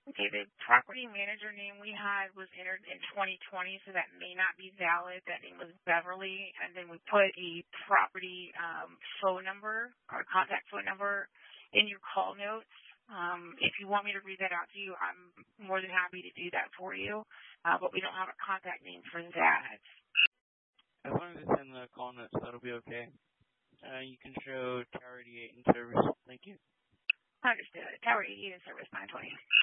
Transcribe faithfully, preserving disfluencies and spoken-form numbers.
Okay, the property manager name we had was entered in twenty twenty, so that may not be valid. That name was Beverly, and then we put a property um, phone number or contact phone number in your call notes. Um, if you want me to read that out to you, I'm more than happy to do that for you, uh, but we don't have a contact name for that. As long as it's in the call notes, that'll be okay. Uh, you can show Tower eighty-eight in service. Thank you. Understood. Tower eighty-eight in service, nine twenty.